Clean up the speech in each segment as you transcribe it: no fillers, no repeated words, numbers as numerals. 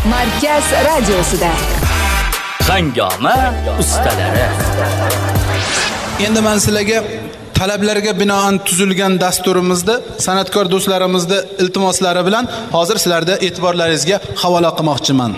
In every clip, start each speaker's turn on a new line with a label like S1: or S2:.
S1: Markaz radiosida
S2: Hangoma ustalari.
S3: Endi men sizlarga talablarga binoan tuzilgan dasturimizda san'atkor do'stlarimizning iltimoslari bilan hozir sizlarda e'tiborlaringizga havola qilmoqchiman.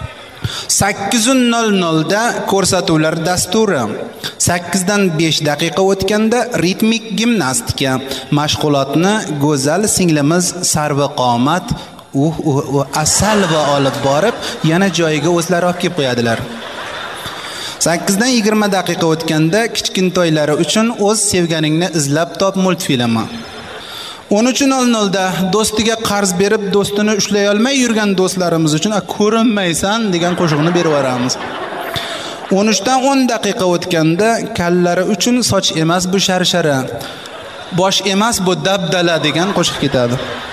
S3: 8:00 da ko'rsatuvlar dasturi. 8 dan 5 daqiqa o'tganda ritmik gimnastika mashg'ulotni go'zal singlimiz Sarvaqomat asal va olib borib yana joyiga o'zlari olib kelib qo'yadilar. 8 dan 20 daqiqa o'tganda kichkintoylari uchun o'z sevganingni izlab top multfilmi. 13:00 da do'stiga qarz berib do'stini ushlay olmay yurgan do'stlarimiz uchun ko'rinmaysan degan qo'shiqni berib yuboramiz. 13 dan 10 daqiqa o'tganda kallari uchun soch emas bu sharshara, bosh emas bu dabdala degan qo'shiq ketadi.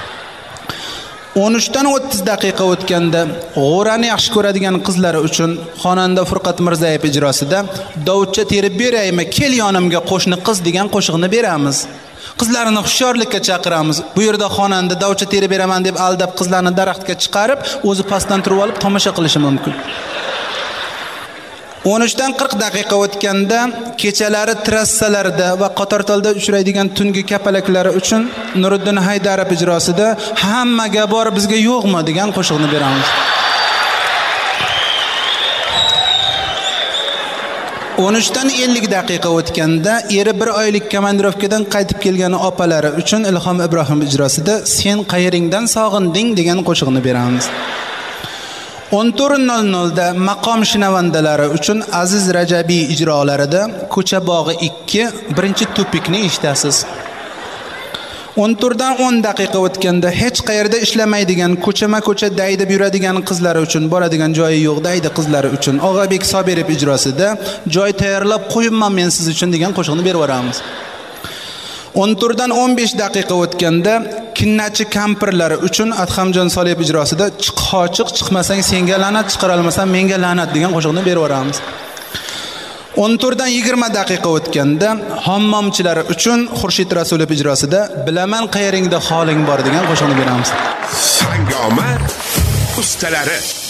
S3: 13 dan 30 daqiqa o'tganda g'o'rani yaxshi ko'radigan qizlari uchun xonanda Furqat Mirzayev ijrosida Dovutcha terib beraymi, kel yonimga qo'shni qiz degan qo'shiqni beramiz. Qizlarni hushyorlikka chaqiramiz. Bu yerda xonanda dovcha terib beraman deb aldab qizlarni daraxtga chiqarib, o'zi pastdan turib olib tomosha qilishi mumkin. 13 dan 40 daqiqa o'tganda kechalari trassalarda va qatortolda uchraydigan tungi kapalaklari uchun Nuriddin Haydarov ijrosida hammaga bor bizga yo'qmi degan qo'shiqni beramiz. 13 dan 50 daqiqa o'tganda eri bir oylik komandirovkadan qaytib kelgan opalari uchun Ilhom Ibrohim ijrosida Sen qayeringdan sog'inding degan qo'shiqni beramiz. 14:00 da maqom shinavandalari uchun Aziz Rajabiy ijrolarida Ko'cha bog'i 2 birinchi tupikni eshitasiz. 14 dan 10 daqiqa o'tganda hech qayerda ishlamaydigan ko'chama-ko'cha daydib yuradigan qizlar uchun boradigan joyi yo'q daydi qizlari uchun Og'abek Sobirov ijrosida Joy tayyorlab qo'yibman men siz uchun degan qo'shiqni berib yuboramiz. 14 dan 15 daqiqa o'tganda kinnachi kampirlari uchun Adhamjon Soliyev ijrosida Chiqhochiq chiqmasang senga la'nat, chiqara olmasam menga la'nat degan qo'shiqni berib yuboramiz. 14 dan 20 daqiqa o'tganda hammomchilari uchun Xurshid Rasulov ijrosida Bilaman qayeringda holing bor degan qo'shiqni beramiz.
S4: Hangoma ustalari.